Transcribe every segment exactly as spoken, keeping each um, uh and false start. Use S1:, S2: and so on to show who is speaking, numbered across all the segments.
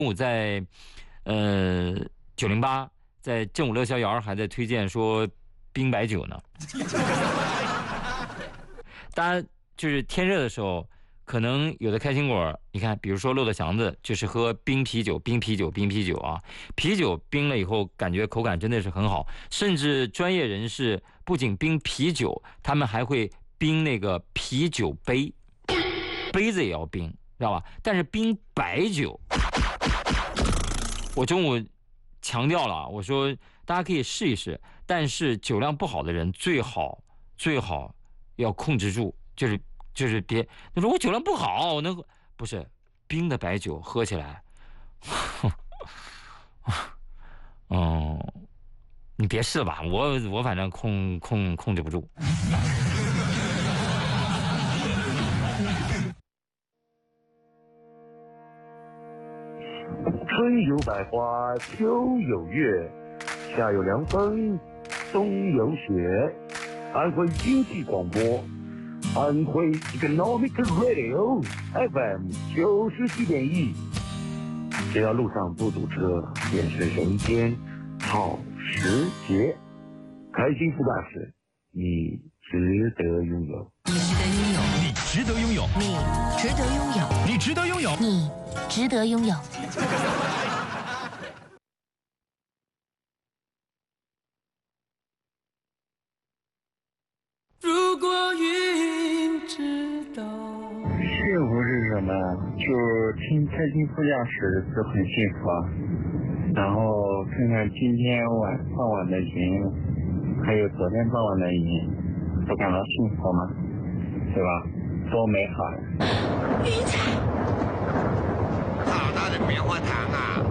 S1: 我在呃九零八在正午乐逍遥还在推荐说冰白酒呢。当然，就是天热的时候，可能有的开心果，你看，比如说骆驼祥子，就是喝冰啤酒、冰啤酒、冰啤酒啊，啤酒冰了以后，感觉口感真的是很好。甚至专业人士不仅冰啤酒，他们还会冰那个啤酒杯，杯子也要冰，知道吧？但是冰白酒，我中午强调了，我说大家可以试一试，但是酒量不好的人最好最好要控制住，就是就是别，他说我酒量不好，我能喝，不是冰的白酒喝起来，嗯，你别试吧，我我反正控控控制不住。
S2: 春有百花，秋有月，夏有凉风，冬有雪。安徽经济广播，安徽 Economic Radio F M 九十七点一。只要路上不堵车，便是人间好时节。开心副驾驶，你值得拥有。
S3: 你值得拥有。
S4: 你值得拥有。
S3: 你值得拥有。
S4: 你值得拥有。你值得拥有。
S5: 如果云知道，
S6: 幸福是什么？就听开心副驾驶就很幸福啊。然后看看今天晚傍晚的云，还有昨天傍晚的云，不感到幸福吗？对吧？多美好呀！
S4: 云彩，
S7: 好大的棉花糖啊！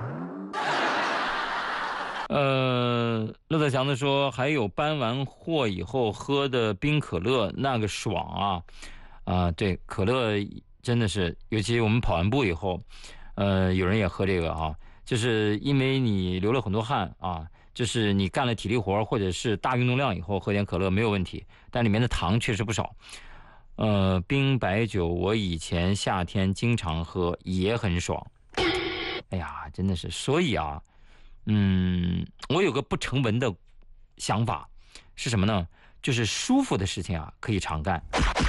S1: 呃，乐德祥子说，还有搬完货以后喝的冰可乐，那个爽啊！啊、呃，对，可乐真的是，尤其我们跑完步以后，呃，有人也喝这个啊，就是因为你流了很多汗啊，就是你干了体力活或者是大运动量以后喝点可乐没有问题，但里面的糖确实不少。呃，冰白酒我以前夏天经常喝，也很爽。哎呀，真的是，所以啊。嗯，我有个不成文的想法，是什么呢？就是舒服的事情啊，可以常干；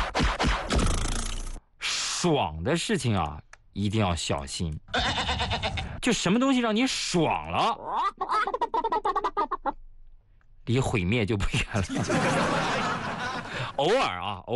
S1: 爽的事情啊，一定要小心。就什么东西让你爽了，离毁灭就不远了。偶尔啊。